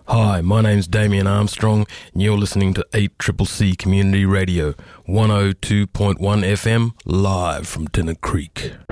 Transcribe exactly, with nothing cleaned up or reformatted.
Hi, my name's Damien Armstrong, and you're listening to eight C C C Community Radio, one oh two point one F M, live from Tennant Creek.